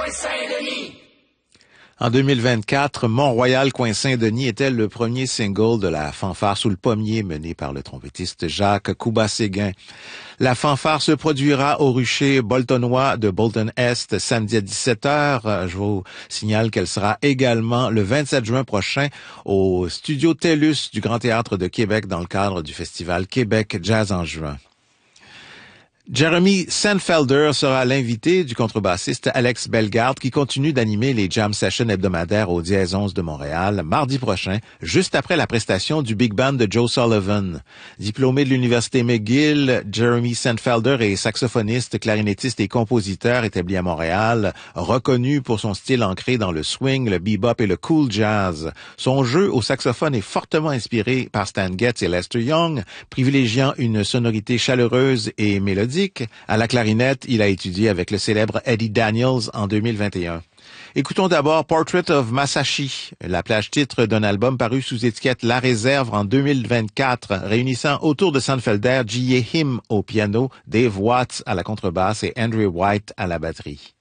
En 2024, Mont-Royal Coin Saint-Denis était le premier single de la fanfare sous le pommier menée par le trompettiste Jacques Couba-Séguin. La fanfare se produira au rucher boltonois de Bolton Est samedi à 17h. Je vous signale qu'elle sera également le 27 juin prochain au studio TELUS du Grand Théâtre de Québec dans le cadre du festival Québec Jazz en juin. Jeremy Sandfelder sera l'invité du contrebassiste Alex Bellegarde qui continue d'animer les jam sessions hebdomadaires au Dièse 11 de Montréal mardi prochain, juste après la prestation du Big Band de Joe Sullivan. Diplômé de l'Université McGill, Jeremy Sandfelder est saxophoniste, clarinettiste et compositeur établi à Montréal, reconnu pour son style ancré dans le swing, le bebop et le cool jazz. Son jeu au saxophone est fortement inspiré par Stan Getz et Lester Young, privilégiant une sonorité chaleureuse et mélodique. À la clarinette, il a étudié avec le célèbre Eddie Daniels en 2021. Écoutons d'abord Portrait of Masashi, la plage titre d'un album paru sous étiquette La Réserve en 2024, réunissant autour de Sandfelder, Jie Him au piano, Dave Watts à la contrebasse et Andrew White à la batterie.